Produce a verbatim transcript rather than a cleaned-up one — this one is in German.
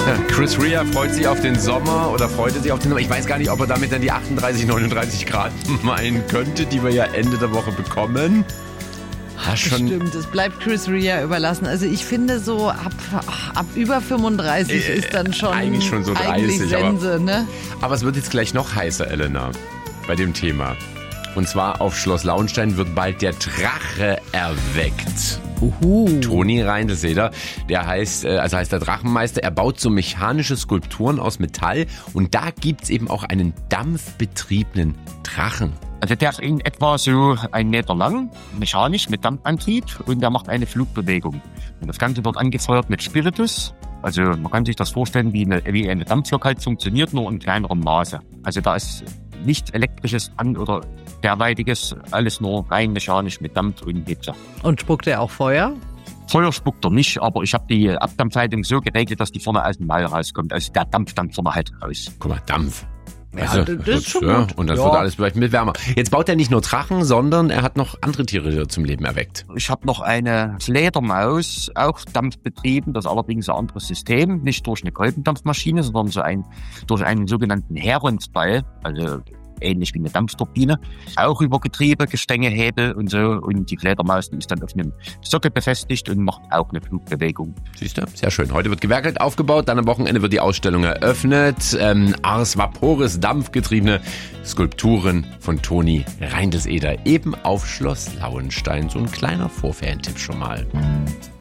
Ja, Chris Rea freut sich auf den Sommer oder freute sich auf den Sommer. Ich weiß gar nicht, ob er damit dann die achtunddreißig, neununddreißig Grad meinen könnte, die wir ja Ende der Woche bekommen. Ha, schon Stimmt, es bleibt Chris Rea überlassen. Also ich finde so ab, ab über fünfunddreißig äh, ist dann schon eigentlich schon so dreißig. Sense, aber, ne? aber es wird jetzt gleich noch heißer, Elena, bei dem Thema. Und zwar auf Schloss Lauenstein wird bald der Drache erweckt. Uhu. Toni Reindl-Seder, der heißt, also heißt der Drachenmeister, er baut so mechanische Skulpturen aus Metall und da gibt's eben auch einen dampfbetriebenen Drachen. Also der ist in etwa so ein Meter lang, mechanisch mit Dampfantrieb und der macht eine Flugbewegung. Und das Ganze wird angefeuert mit Spiritus. Also man kann sich das vorstellen, wie eine, wie eine Dampflok halt funktioniert, nur in kleinerem Maße. Also da ist nichts elektrisches an oder derweitiges, alles nur rein mechanisch mit Dampf und Hitze. Und spuckt er auch Feuer? Feuer spuckt er nicht, aber ich habe die Abdampfleitung so geregelt, dass die vorne aus dem Mal rauskommt. Also der Dampf dann vorne halt raus. Guck mal, Dampf. Ja, also, das, das wird, ist schon ja, gut. Und dann ja. wird alles vielleicht mit wärmer. Jetzt baut er nicht nur Drachen, sondern er hat noch andere Tiere zum Leben erweckt. Ich habe noch eine Fledermaus, auch dampfbetrieben, das ist allerdings ein anderes System. Nicht durch eine Kolbendampfmaschine, sondern so ein, durch einen sogenannten Heronsball, also ähnlich wie eine Dampfturbine, auch über Getriebe, Gestänge, Hebel und so. Und die Fledermaus die ist dann auf einem Sockel befestigt und macht auch eine Flugbewegung. Siehst du? Sehr schön. Heute wird gewerkelt, aufgebaut, dann am Wochenende wird die Ausstellung eröffnet. Ähm, Ars Vaporis, dampfgetriebene Skulpturen von Toni Reindl-Seder, eben auf Schloss Lauenstein. So ein kleiner Vorferientipp schon mal.